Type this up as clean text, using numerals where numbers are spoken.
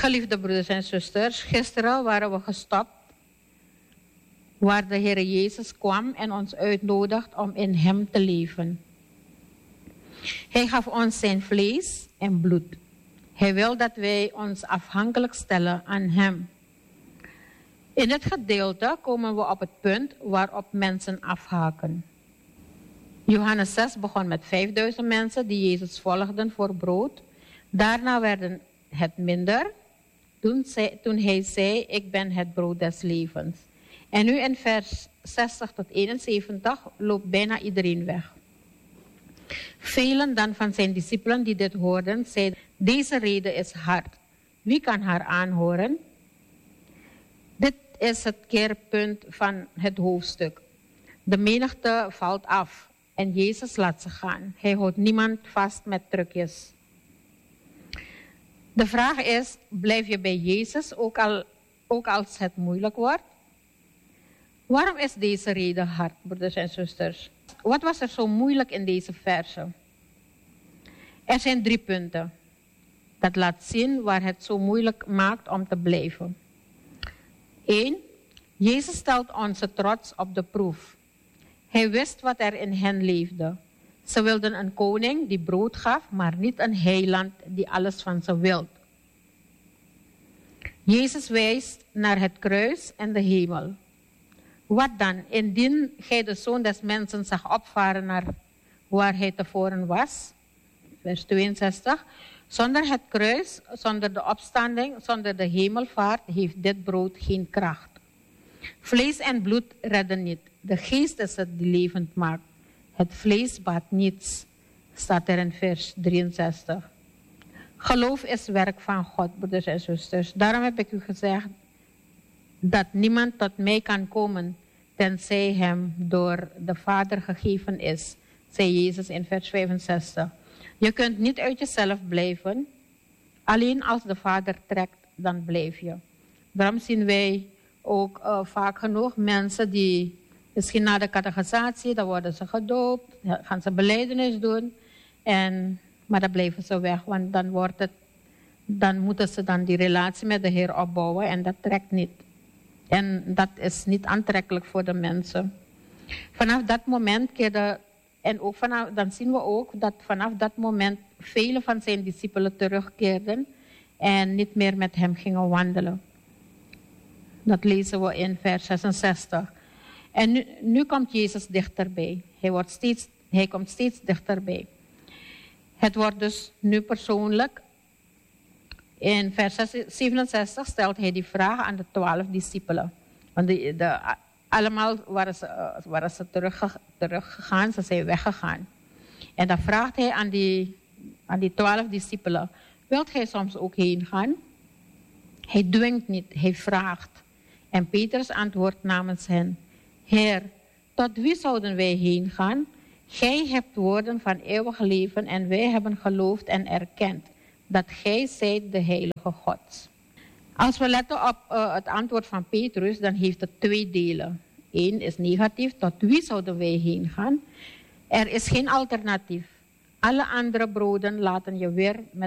Geliefde broeders en zusters, gisteren waren we gestopt waar de Heer Jezus kwam en ons uitnodigt om in Hem te leven. Hij gaf ons zijn vlees en bloed. Hij wil dat wij ons afhankelijk stellen aan Hem. In dit gedeelte komen we op het punt waarop mensen afhaken. Johannes 6 begon met 5000 mensen die Jezus volgden voor brood. Daarna werden het minder. Toen hij zei, ik ben het brood des levens. En nu in vers 60 tot 71 loopt bijna iedereen weg. Velen dan van zijn discipelen die dit hoorden, zeiden, deze rede is hard. Wie kan haar aanhoren? Dit is het keerpunt van het hoofdstuk. De menigte valt af en Jezus laat ze gaan. Hij houdt niemand vast met trucjes. De vraag is, blijf je bij Jezus ook als het moeilijk wordt? Waarom is deze reden hard, broeders en zusters? Wat was er zo moeilijk in deze versen? Er zijn 3 punten. Dat laat zien waar het zo moeilijk maakt om te blijven. 1. Jezus stelt onze trots op de proef. Hij wist wat er in hen leefde. Ze wilden een koning die brood gaf, maar niet een heiland die alles van ze wilde. Jezus wijst naar het kruis en de hemel. Wat dan, indien gij de Zoon des Mensen zag opvaren naar waar hij tevoren was? Vers 62. Zonder het kruis, zonder de opstanding, zonder de hemelvaart heeft dit brood geen kracht. Vlees en bloed redden niet. De geest is het die levend maakt. Het vlees baat niets, staat er in vers 63. Geloof is werk van God, broeders en zusters. Daarom heb ik u gezegd dat niemand tot mij kan komen tenzij hem door de Vader gegeven is, zei Jezus in vers 65. Je kunt niet uit jezelf blijven. Alleen als de Vader trekt, dan blijf je. Daarom zien wij ook vaak genoeg mensen die misschien na de catechisatie, dan worden ze gedoopt, gaan ze belijdenis doen, maar dan blijven ze weg, want dan moeten ze dan die relatie met de Heer opbouwen en dat trekt niet. En dat is niet aantrekkelijk voor de mensen. Vanaf dat moment dan zien we ook dat vanaf dat moment vele van zijn discipelen terugkeerden en niet meer met hem gingen wandelen. Dat lezen we in vers 66. En nu komt Jezus dichterbij. Hij komt steeds dichterbij. Het wordt dus nu persoonlijk. In vers 67 stelt hij die vraag aan de 12 discipelen. Want allemaal waren ze teruggegaan, ze zijn weggegaan. En dan vraagt hij aan die 12 discipelen, wilt gij soms ook heen gaan? Hij dwingt niet, hij vraagt. En Petrus antwoordt namens hen, Heer, tot wie zouden wij heen gaan? Gij hebt woorden van eeuwig leven en wij hebben geloofd en erkend dat gij zijt de heilige God. Als we letten op het antwoord van Petrus, dan heeft het 2 delen. 1 is negatief, tot wie zouden wij heen gaan? Er is geen alternatief. Alle andere broden laten je weer met